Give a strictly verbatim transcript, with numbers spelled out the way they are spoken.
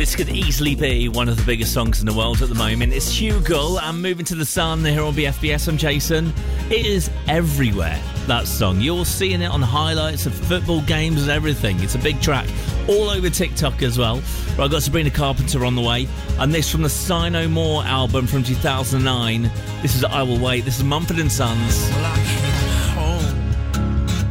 this could easily be one of the biggest songs in the world at the moment. It's Hugo and Moving to the Sun here on B F B S. I'm Jason. It is everywhere, that song. You're seeing it on highlights of football games and everything. It's a big track. All over TikTok as well. Right, I've got Sabrina Carpenter on the way. And this from the Sigh No More album from two thousand nine. This is I Will Wait. This is Mumford and Sons. Well,